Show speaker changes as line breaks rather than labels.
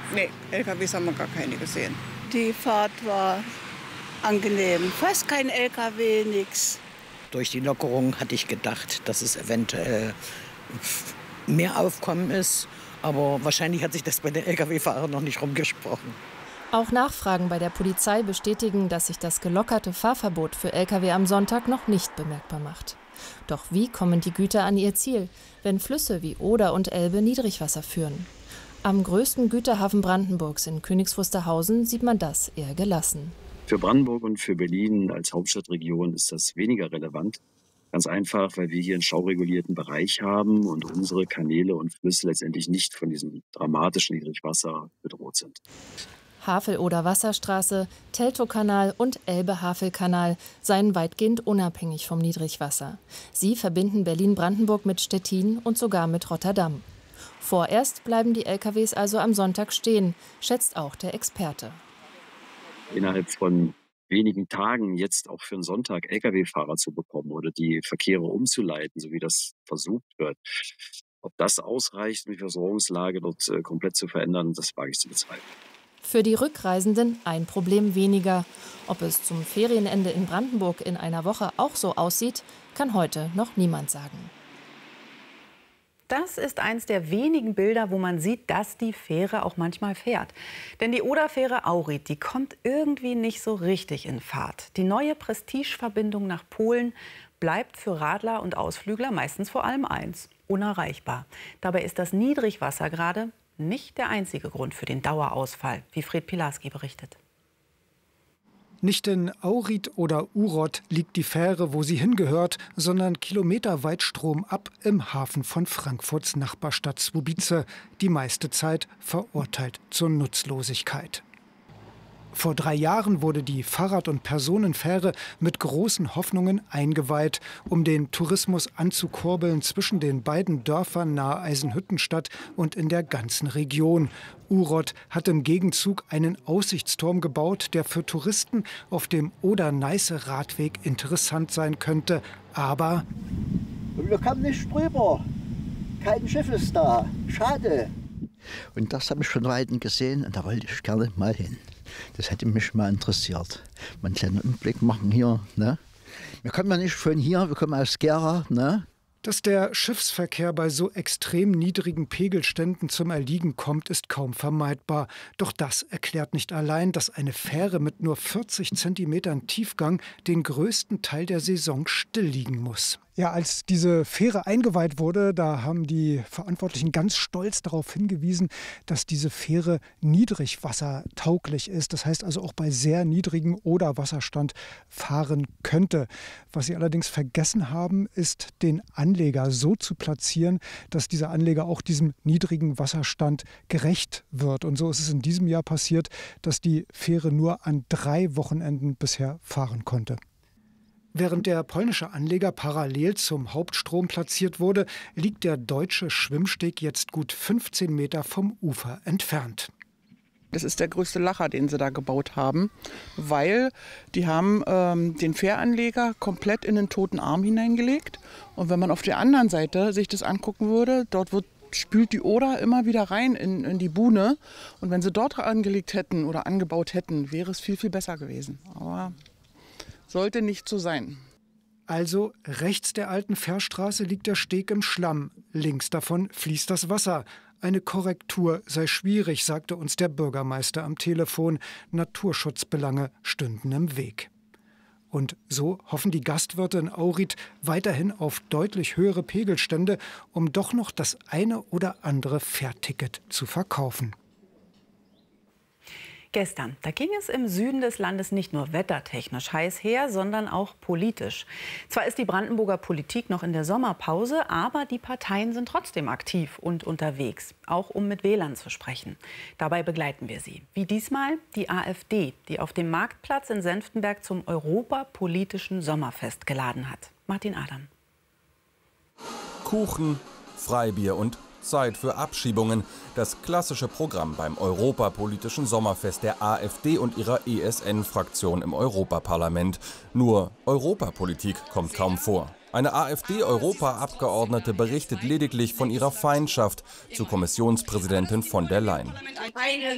Nee, LKWs haben wir gar keine gesehen.
Die Fahrt war angenehm. Fast kein LKW, nichts.
Durch die Lockerung hatte ich gedacht, dass es eventuell mehr Aufkommen ist. Aber wahrscheinlich hat sich das bei den Lkw-Fahrern noch nicht rumgesprochen.
Auch Nachfragen bei der Polizei bestätigen, dass sich das gelockerte Fahrverbot für Lkw am Sonntag noch nicht bemerkbar macht. Doch wie kommen die Güter an ihr Ziel, wenn Flüsse wie Oder und Elbe Niedrigwasser führen? Am größten Güterhafen Brandenburgs in Königs Wusterhausen sieht man das eher gelassen.
Für Brandenburg und für Berlin als Hauptstadtregion ist das weniger relevant. Ganz einfach, weil wir hier einen stauregulierten Bereich haben und unsere Kanäle und Flüsse letztendlich nicht von diesem dramatischen Niedrigwasser bedroht sind.
Havel-Oder-Wasserstraße, Teltowkanal und Elbe-Havel-Kanal seien weitgehend unabhängig vom Niedrigwasser. Sie verbinden Berlin-Brandenburg mit Stettin und sogar mit Rotterdam. Vorerst bleiben die LKWs also am Sonntag stehen, schätzt auch der Experte.
Innerhalb von wenigen Tagen jetzt auch für einen Sonntag Lkw-Fahrer zu bekommen oder die Verkehre umzuleiten, so wie das versucht wird. Ob das ausreicht, um die Versorgungslage dort komplett zu verändern, das wage ich zu bezweifeln.
Für die Rückreisenden ein Problem weniger. Ob es zum Ferienende in Brandenburg in einer Woche auch so aussieht, kann heute noch niemand sagen.
Das ist eins der wenigen Bilder, wo man sieht, dass die Fähre auch manchmal fährt. Denn die Oder-Fähre Aurit, die kommt irgendwie nicht so richtig in Fahrt. Die neue Prestigeverbindung nach Polen bleibt für Radler und Ausflügler meistens vor allem eins: unerreichbar. Dabei ist das Niedrigwasser gerade nicht der einzige Grund für den Dauerausfall, wie Fred Pilarski berichtet.
Nicht in Aurit oder Urod liegt die Fähre, wo sie hingehört, sondern kilometerweit stromab im Hafen von Frankfurts Nachbarstadt Słubice, die meiste Zeit verurteilt zur Nutzlosigkeit. Vor 3 Jahren wurde die Fahrrad- und Personenfähre mit großen Hoffnungen eingeweiht, um den Tourismus anzukurbeln zwischen den beiden Dörfern nahe Eisenhüttenstadt und in der ganzen Region. Urod hat im Gegenzug einen Aussichtsturm gebaut, der für Touristen auf dem Oder-Neiße-Radweg interessant sein könnte. Aber
wir kommen nicht drüber. Kein Schiff ist da. Schade.
Und das habe ich von Weitem gesehen und da wollte ich gerne mal hin. Das hätte mich mal interessiert. Mal einen kleinen Umblick machen hier. Ne? Wir kommen ja nicht von hier, wir kommen aus Gera. Ne?
Dass der Schiffsverkehr bei so extrem niedrigen Pegelständen zum Erliegen kommt, ist kaum vermeidbar. Doch das erklärt nicht allein, dass eine Fähre mit nur 40 Zentimetern Tiefgang den größten Teil der Saison still liegen muss. Ja, als diese Fähre eingeweiht wurde, da haben die Verantwortlichen ganz stolz darauf hingewiesen, dass diese Fähre niedrigwassertauglich ist. Das heißt also auch bei sehr niedrigem Oder-Wasserstand fahren könnte. Was sie allerdings vergessen haben, ist, den Anleger so zu platzieren, dass dieser Anleger auch diesem niedrigen Wasserstand gerecht wird. Und so ist es in diesem Jahr passiert, dass die Fähre nur an 3 Wochenenden bisher fahren konnte. Während der polnische Anleger parallel zum Hauptstrom platziert wurde, liegt der deutsche Schwimmsteg jetzt gut 15 Meter vom Ufer entfernt.
Das ist der größte Lacher, den sie da gebaut haben, weil die haben den Fähranleger komplett in den toten Arm hineingelegt. Und wenn man auf der anderen Seite sich das angucken würde, dort spült die Oder immer wieder rein in die Buhne. Und wenn sie dort angelegt hätten oder angebaut hätten, wäre es viel, viel besser gewesen. Aber sollte nicht so sein.
Also rechts der alten Fährstraße liegt der Steg im Schlamm, links davon fließt das Wasser. Eine Korrektur sei schwierig, sagte uns der Bürgermeister am Telefon. Naturschutzbelange stünden im Weg. Und so hoffen die Gastwirte in Aurit weiterhin auf deutlich höhere Pegelstände, um doch noch das eine oder andere Fährticket zu verkaufen.
Gestern, da ging es im Süden des Landes nicht nur wettertechnisch heiß her, sondern auch politisch. Zwar ist die Brandenburger Politik noch in der Sommerpause, aber die Parteien sind trotzdem aktiv und unterwegs, auch um mit Wählern zu sprechen. Dabei begleiten wir sie. Wie diesmal die AfD, die auf dem Marktplatz in Senftenberg zum europapolitischen Sommerfest geladen hat. Martin Adam.
Kuchen, Freibier und Zeit für Abschiebungen. Das klassische Programm beim europapolitischen Sommerfest der AfD und ihrer ESN-Fraktion im Europaparlament. Nur Europapolitik kommt kaum vor. Eine AfD-Europaabgeordnete berichtet lediglich von ihrer Feindschaft zu Kommissionspräsidentin von der Leyen.